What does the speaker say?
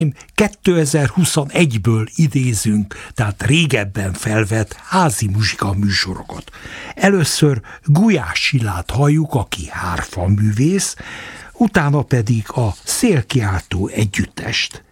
2021-ből idézünk, tehát régebben felvett házi muzsika műsorokat. Először Gulyás Csillát halljuk, aki hárfaművész, utána pedig a Szélkiáltó együttest.